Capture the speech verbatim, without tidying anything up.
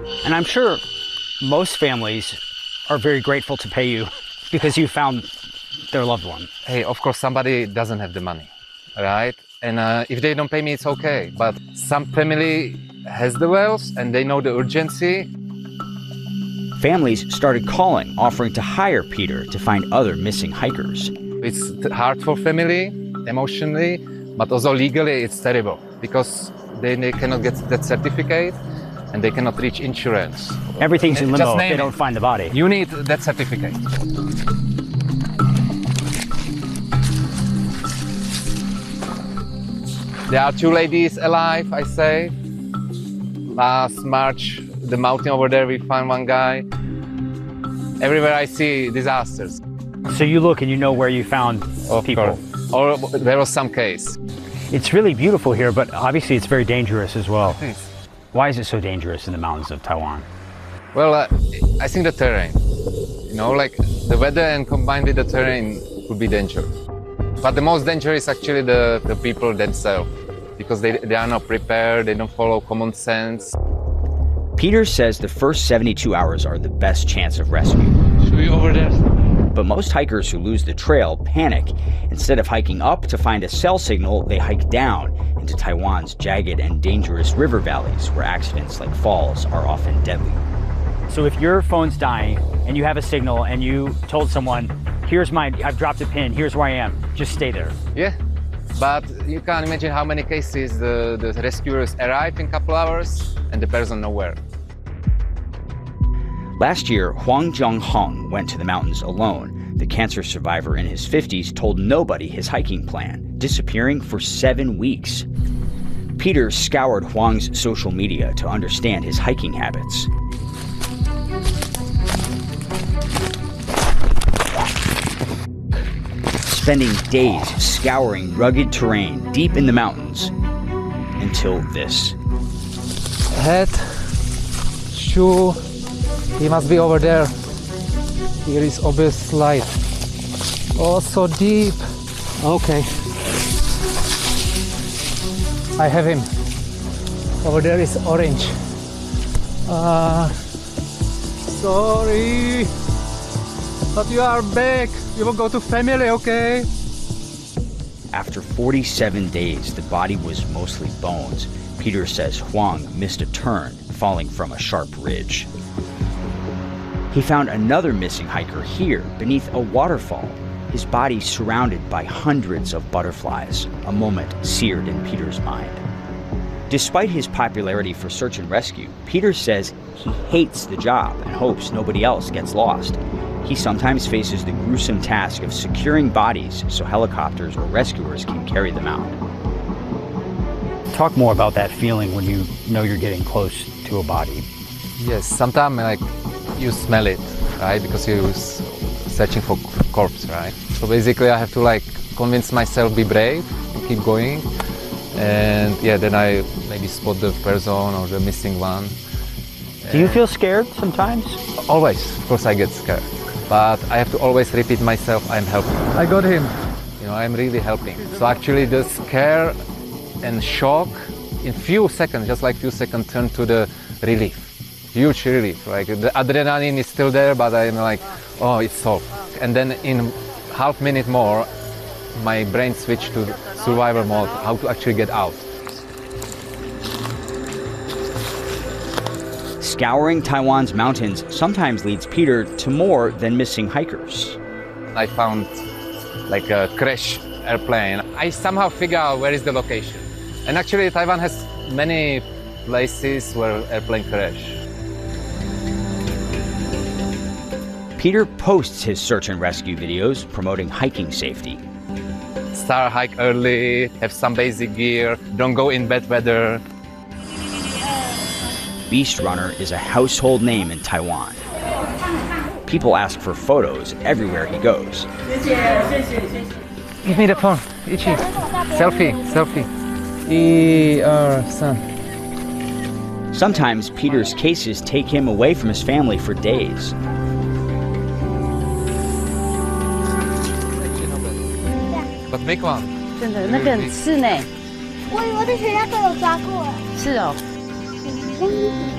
And I'm sure most families are very grateful to pay you because you found their loved one. Hey, of course, somebody doesn't have the money, right? And uh, if they don't pay me, it's okay. But some family has the wealth and they know the urgency. Families started calling, offering to hire Peter to find other missing hikers. It's hard for family, emotionally, but also legally it's terrible because they, they cannot get that certificate and they cannot reach insurance. Everything's in limbo if they it. don't find the body. You need that certificate. There are two ladies alive, I say. Last March, the mountain over there, we found one guy. Everywhere I see disasters. So you look and you know where you found Of people. course. Or there was some case. It's really beautiful here, but obviously it's very dangerous as well. Thanks. Why is it so dangerous in the mountains of Taiwan? Well, uh, I think the terrain. You know, like the weather and combined with the terrain could be dangerous. But the most dangerous is actually the, the people themselves, because they, they are not prepared, they don't follow common sense. Peter says the first seventy-two hours are the best chance of rescue. Should we over there? But most hikers who lose the trail panic. Instead of hiking up to find a cell signal, they hike down into Taiwan's jagged and dangerous river valleys where accidents like falls are often deadly. So if your phone's dying and you have a signal and you told someone, here's my, I've dropped a pin, here's where I am, just stay there. Yeah, but you can imagine how many cases the, the rescuers arrive in a couple hours and the person nowhere. Last year, Huang Zhongheng went to the mountains alone. The cancer survivor in his fifties told nobody his hiking plan, disappearing for seven weeks. Peter scoured Huang's social media to understand his hiking habits. Spending days scouring rugged terrain deep in the mountains until this. Head, shoe, he must be over there. Here is obvious slide. Oh, so deep. Okay. I have him. Over there is orange. Uh, sorry. But you are back. You will go to family, okay? After forty-seven days, the body was mostly bones. Peter says Huang missed a turn, falling from a sharp ridge. He found another missing hiker here, beneath a waterfall, his body surrounded by hundreds of butterflies, a moment seared in Peter's mind. Despite his popularity for search and rescue, Peter says he hates the job and hopes nobody else gets lost. He sometimes faces the gruesome task of securing bodies so helicopters or rescuers can carry them out. Talk more about that feeling when you know you're getting close to a body. Yes, sometimes like you smell it, right? Because you're searching for corpse, right? So basically I have to like convince myself be brave and keep going. And yeah, then I maybe spot the person or the missing one. Do you feel scared sometimes? Always, of course I get scared. But I have to always repeat myself, I'm helping. I got him. You know, I'm really helping. So actually the scare and shock in few seconds, just like few seconds, turn to the relief. Huge relief. Like the adrenaline is still there, but I'm like, oh, it's solved. And then in half minute more, my brain switched to survival mode, how to actually get out. Scouring Taiwan's mountains sometimes leads Peter to more than missing hikers. I found like a crash airplane. I somehow figure out where is the location. And actually Taiwan has many places where airplane crash. Peter posts his search and rescue videos promoting hiking safety. Start hike early, have some basic gear, don't go in bad weather. Beast Runner is a household name in Taiwan. People ask for photos everywhere he goes. Give me the phone, Ichi. Selfie, selfie. E R son. Sometimes Peter's cases take him away from his family for days. But make one. 真的，那个很刺呢。 我我的学校都有抓过。 是哦。